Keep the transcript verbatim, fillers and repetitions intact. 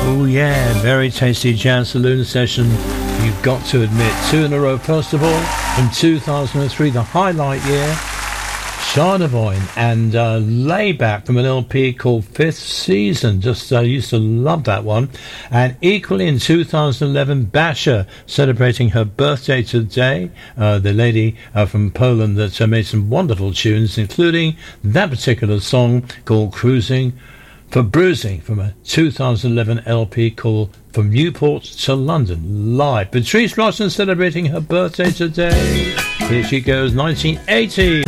Oh yeah, very tasty jazz saloon session. You've got to admit, two in a row. First of all, in two thousand three, the highlight year, Shana Boyne and uh, Layback from an L P called Fifth Season. Just uh, used to love that one. And equally in two thousand eleven, Basha, celebrating her birthday today. Uh, the lady uh, from Poland that uh, made some wonderful tunes, including that particular song called Cruising for Bruising from a two thousand eleven L P called From Newport to London Live. Patrice Rushen celebrating her birthday today. Here she goes, nineteen eighty.